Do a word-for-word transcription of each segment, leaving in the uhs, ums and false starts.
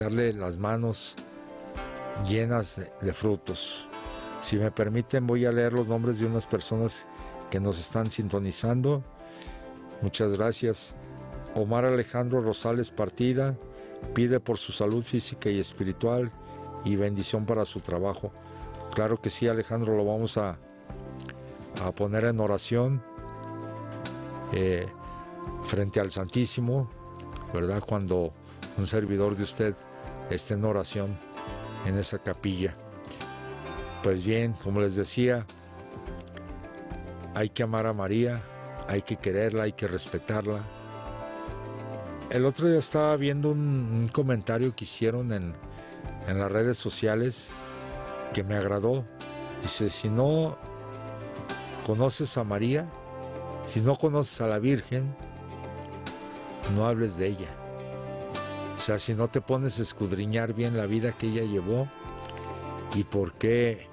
darle las manos llenas de, de frutos. Si me permiten, voy a leer los nombres de unas personas que nos están sintonizando. Muchas gracias. Omar Alejandro Rosales Partida pide por su salud física y espiritual y bendición para su trabajo. Claro que sí, Alejandro, lo vamos a, a poner en oración eh, frente al Santísimo, ¿verdad? Cuando un servidor de usted esté en oración en esa capilla. Pues bien, como les decía, hay que amar a María, hay que quererla, hay que respetarla. El otro día estaba viendo un, un comentario que hicieron en, en las redes sociales que me agradó. Dice, si no conoces a María, si no conoces a la Virgen, no hables de ella. O sea, si no te pones a escudriñar bien la vida que ella llevó y por qué,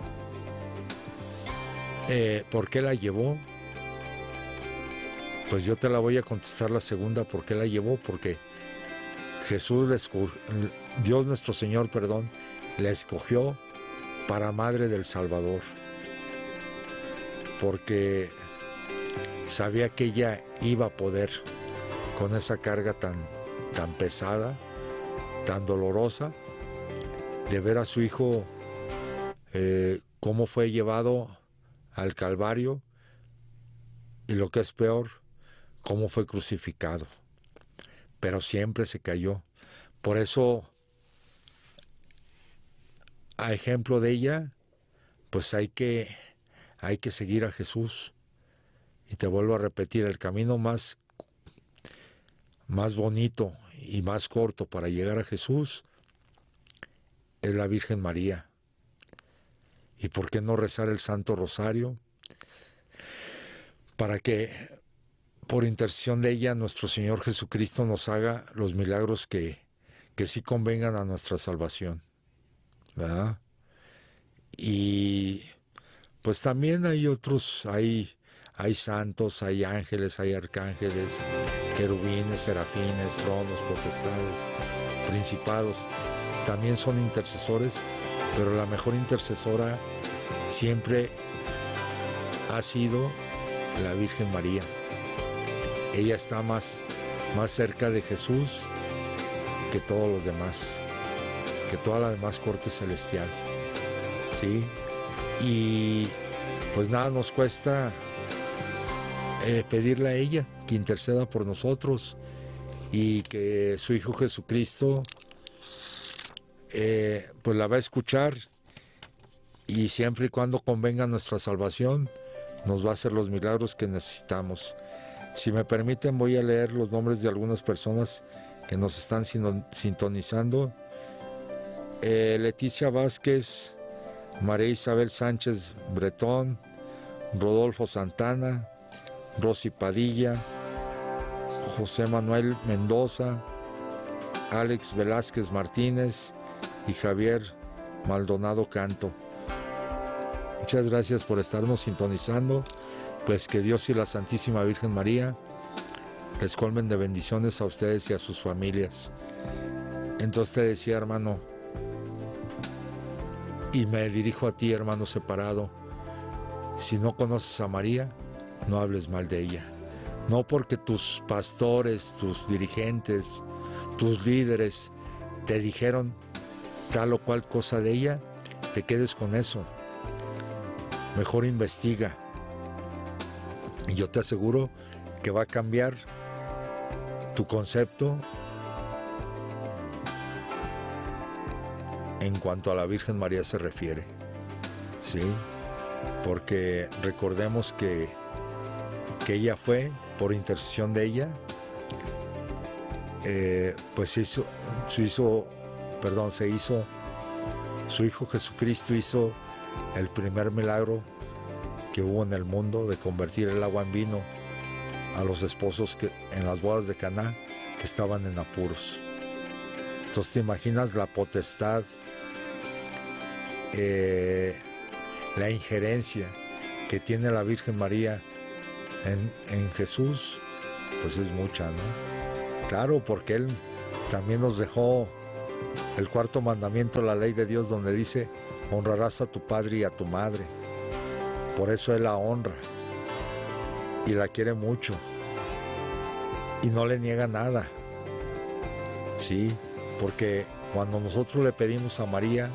eh, por qué la llevó, pues yo te la voy a contestar la segunda, ¿por qué la llevó? Porque Jesús, la escogió, Dios nuestro Señor, perdón, la escogió para Madre del Salvador, porque sabía que ella iba a poder con esa carga tan, tan pesada, tan dolorosa, de ver a su hijo eh, cómo fue llevado al Calvario y lo que es peor, cómo fue crucificado, pero siempre se cayó. Por eso, a ejemplo de ella, pues hay que, hay que seguir a Jesús. Y te vuelvo a repetir, el camino más, más bonito y más corto para llegar a Jesús es la Virgen María. ¿Y por qué no rezar el Santo Rosario? Para que por intercesión de ella nuestro Señor Jesucristo nos haga los milagros que, que sí convengan a nuestra salvación, ¿verdad? Y pues también hay otros, hay, hay santos, hay ángeles, hay arcángeles, querubines, serafines, tronos, potestades, principados. También son intercesores, pero la mejor intercesora siempre ha sido la Virgen María. Ella está más, más cerca de Jesús que todos los demás, que toda la demás corte celestial, ¿sí? Y pues nada nos cuesta eh, pedirle a ella que interceda por nosotros y que su Hijo Jesucristo eh, pues la va a escuchar, y siempre y cuando convenga nuestra salvación nos va a hacer los milagros que necesitamos. Si me permiten, voy a leer los nombres de algunas personas que nos están sintonizando. Eh, Leticia Vázquez, María Isabel Sánchez Bretón, Rodolfo Santana, Rosy Padilla, José Manuel Mendoza, Alex Velázquez Martínez y Javier Maldonado Canto. Muchas gracias por estarnos sintonizando. Pues que Dios y la Santísima Virgen María les colmen de bendiciones a ustedes y a sus familias. Entonces te decía, hermano, y me dirijo a ti, hermano separado, si no conoces a María, no hables mal de ella. No porque tus pastores, tus dirigentes, tus líderes te dijeron tal o cual cosa de ella, te quedes con eso. Mejor investiga. Y yo te aseguro que va a cambiar tu concepto en cuanto a la Virgen María se refiere, ¿sí? Porque recordemos que, que ella fue, por intercesión de ella, eh, pues hizo, su hizo, perdón, se hizo, su Hijo Jesucristo hizo el primer milagro que hubo en el mundo de convertir el agua en vino a los esposos que en las bodas de Caná que estaban en apuros. Entonces te imaginas la potestad, eh, la injerencia que tiene la Virgen María en, en Jesús, pues es mucha, ¿no? Claro, porque Él también nos dejó el cuarto mandamiento, la ley de Dios, donde dice, honrarás a tu padre y a tu madre. Por eso Él la honra y la quiere mucho y no le niega nada. Sí, porque cuando nosotros le pedimos a María,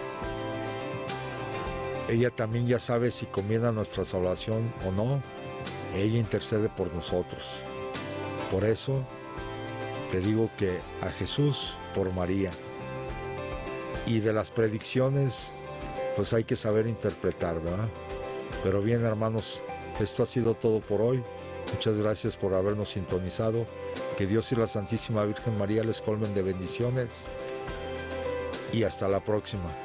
ella también ya sabe si conviene a nuestra salvación o no. Ella intercede por nosotros. Por eso te digo que a Jesús por María. Y de las predicciones, pues hay que saber interpretar, ¿verdad? Pero bien, hermanos, esto ha sido todo por hoy. Muchas gracias por habernos sintonizado. Que Dios y la Santísima Virgen María les colmen de bendiciones. Y hasta la próxima.